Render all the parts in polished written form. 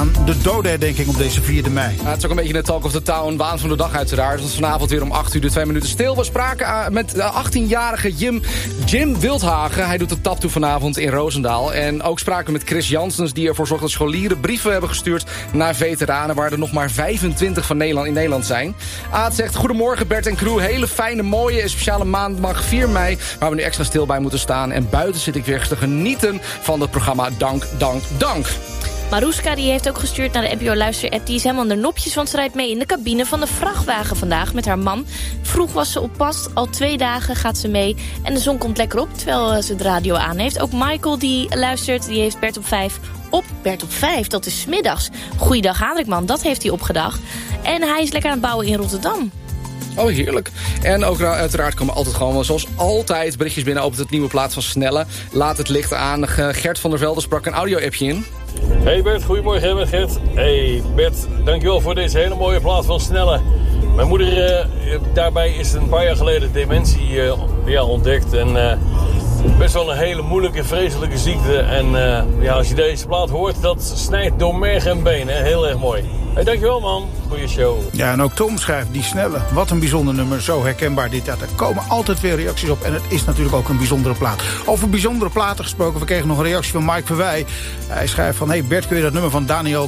aan de dodenherdenking op deze 4e mei. Ja, het is ook een beetje de talk of the town, waan van de dag uiteraard. Want vanavond weer om 8 uur de 2 minuten stil. We spraken met de 18-jarige Jim Wildhagen. Hij doet de tap toe vanavond in Roosendaal. En ook spraken we met Chris Janssens, die ervoor zorgt dat scholieren brieven hebben gestuurd naar veteranen, waar er nog maar 25 van in Nederland zijn. Aad zegt, goedemorgen Bert en crew. Hele fijne, mooie en speciale maandag 4 mei... waar we nu extra stil bij moeten staan. En buiten zit ik weer te genieten van het programma Dank, Dank, Dank. Maruska die heeft ook gestuurd naar de NPO Luister-app. Die is helemaal aan de nopjes, want ze rijdt mee in de cabine van de vrachtwagen vandaag met haar man. Vroeg was ze op pas, al 2 dagen gaat ze mee. En de zon komt lekker op, terwijl ze de radio aan heeft. Ook Michael die luistert, die heeft Bert op 5 op. Bert op 5, dat is 's middags. Goeiedag Hadrikman, dat heeft hij opgedacht. En hij is lekker aan het bouwen in Rotterdam. Oh, heerlijk. En ook uiteraard komen altijd gewoon, zoals altijd, berichtjes binnen op het nieuwe plaat van Snelle. Laat het licht aan. Gert van der Velde sprak een audio-appje in. Hey Bert, goedemorgen met Gert. Hey Bert, dankjewel voor deze hele mooie plaat van Snelle. Mijn moeder, daarbij is een paar jaar geleden dementie ontdekt. En best wel een hele moeilijke, vreselijke ziekte. En als je deze plaat hoort, dat snijdt door merg en been. Hè? Heel erg mooi. Hey, dankjewel man, goeie show. Ja, en ook Tom schrijft, die Snelle. Wat een bijzonder nummer, zo herkenbaar dit. Er komen altijd weer reacties op en het is natuurlijk ook een bijzondere plaat. Over bijzondere platen gesproken, we kregen nog een reactie van Mike Verwij. Hij schrijft van, hey Bert, kun je dat nummer van Daniel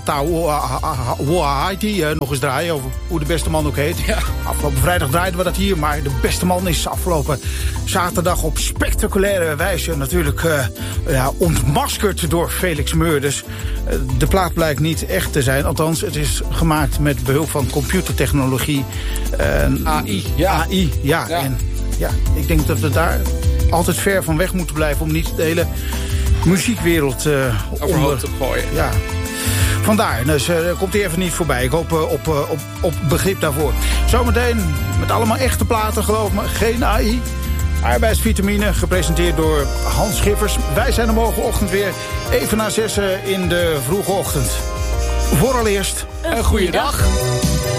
Tauhaiti nog eens draaien? Over hoe de beste man ook heet. Ja. Afgelopen vrijdag draaiden we dat hier, maar de beste man is afgelopen zaterdag op spectaculaire wijze natuurlijk ontmaskerd door Felix Meurders. De plaat blijkt niet echt te zijn, althans het is gemaakt met behulp van computertechnologie. AI, ja. En ja, ik denk dat we daar altijd ver van weg moeten blijven om niet de hele muziekwereld overhoop te gooien. Ja. Vandaar, dus komt hij even niet voorbij. Ik hoop op begrip daarvoor. Zometeen met allemaal echte platen, geloof me. Geen AI. Arbeidsvitamine, gepresenteerd door Hans Schiffers. Wij zijn er morgenochtend weer even na 6 in de vroege ochtend. Vooraleerst een goeiedag.